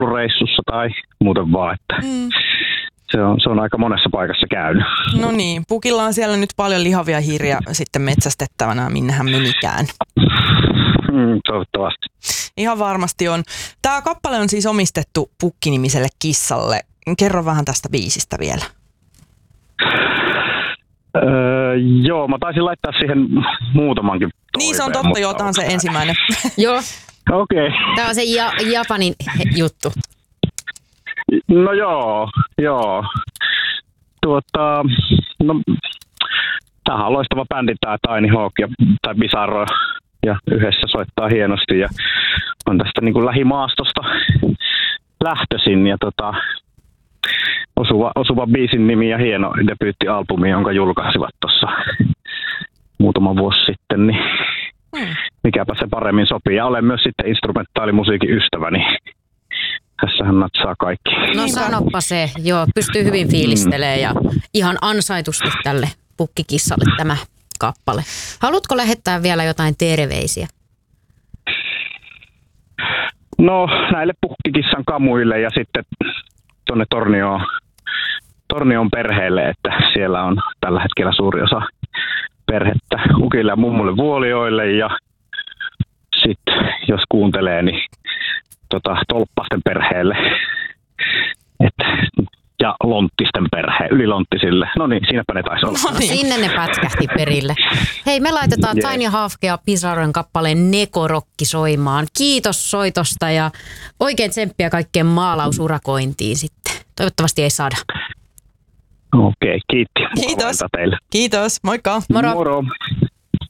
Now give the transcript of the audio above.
reissussa tai muuten vaan, että se on aika monessa paikassa käynyt. No niin, Pukilla on siellä nyt paljon lihavia hiiriä sitten metsästettävänä, minne hän menikään. Toivottavasti. Ihan varmasti on. Tämä kappale on siis omistettu Pukki-nimiselle kissalle. Kerro vähän tästä biisistä vielä. Joo, mä taisin laittaa siihen muutamankin toiveen. Niin se on totta, joo, tämä on se ensimmäinen. Joo. Okei. Tämä on se Japanin juttu. No joo. No, tämähän on loistava bändi, tämä Tiny Hawk tai Bizarro, ja yhdessä soittaa hienosti ja on tästä niin kuin lähimaastosta lähtöisin ja osuva biisin nimi ja hieno debyyttialbumi, jonka julkaisivat tuossa muutama vuosi sitten, niin mikäpä se paremmin sopii. Ja olen myös sitten instrumentaalimusiikin ystävä, niin tässähän natsaa kaikki. No sanoppa se, joo, pystyy hyvin fiilistelemään ja ihan ansaitusti tälle Pukkikissalle tämä kappale. Haluatko lähettää vielä jotain terveisiä? No näille Pukkikissan kamuille ja sitten tuonne Tornion perheelle, että siellä on tällä hetkellä suuri osa perhettä ukille ja mummulle Vuolioille ja sitten jos kuuntelee, niin Tolppasten perheelle ja Lonttisten perheen, Ylilonttisille. No niin, siinäpä ne taisi olla. No niin. Sinne ne pätkähti perille. Hei, me laitetaan Tiny Hawk ja Bizarron kappaleen Nekorokki soimaan. Kiitos soitosta ja oikein tsemppiä kaikkeen maalausurakointiin sitten. Toivottavasti ei saada. Okei, kiitti. Kiitos. Teille. Kiitos, moikka. Moro. Moro.